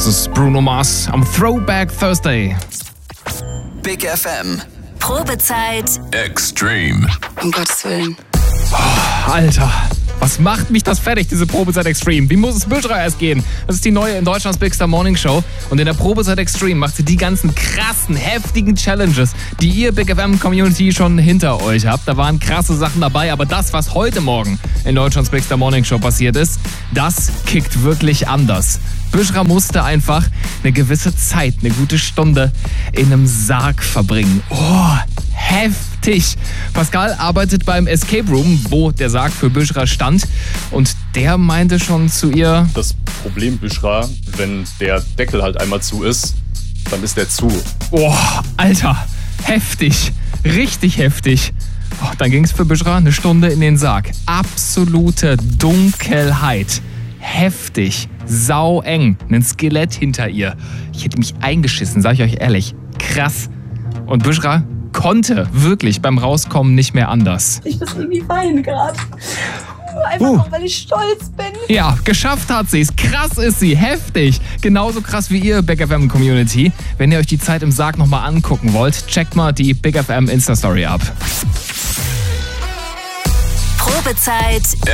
Das ist Bruno Mars am Throwback Thursday. Big FM. Probezeit Extreme. Um Gottes Willen. Alter, was macht mich das fertig, diese Probezeit Extreme? Wie muss es Büschra erst gehen? Das ist die neue in Deutschlands Big Star Morning Show. Und in der Probezeit Extreme macht sie die ganzen krassen, heftigen Challenges, die ihr Big FM Community schon hinter euch habt. Da waren krasse Sachen dabei, aber das, was heute Morgen in Deutschlands Big Star Morning Show passiert ist, das kickt wirklich anders. Büschra musste einfach eine gewisse Zeit, eine gute Stunde in einem Sarg verbringen. Oh, heftig. Pascal arbeitet beim Escape Room, wo der Sarg für Büschra stand. Und der meinte schon zu ihr: Das Problem, Büschra, wenn der Deckel halt einmal zu ist, dann ist der zu. Oh, Alter, heftig. Richtig heftig. Oh, dann ging es für Büschra eine Stunde in den Sarg. Absolute Dunkelheit. Heftig. Saueng. Ein Skelett hinter ihr. Ich hätte mich eingeschissen, sag ich euch ehrlich. Krass. Und Büschra konnte wirklich beim Rauskommen nicht mehr anders. Ich muss irgendwie weinen gerade. Einfach auch, weil ich stolz bin. Ja, geschafft hat sie es. Krass ist sie. Heftig. Genauso krass wie ihr Big FM Community. Wenn ihr euch die Zeit im Sarg nochmal angucken wollt, checkt mal die Big FM Insta-Story ab. Probezeit